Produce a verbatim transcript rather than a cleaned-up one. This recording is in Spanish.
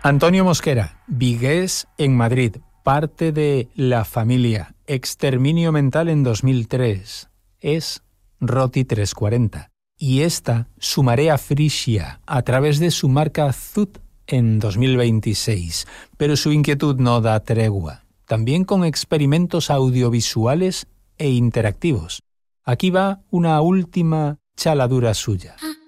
Antonio Mosquera, vigués en Madrid, parte de La Familia, Exterminio Mental en dos mil tres. Es Roti trescientos cuarenta. Y esta, su marea frisia, a través de su marca Zut en dos mil veintiséis. Pero su inquietud no da tregua. También con experimentos audiovisuales e interactivos. Aquí va una última chaladura suya.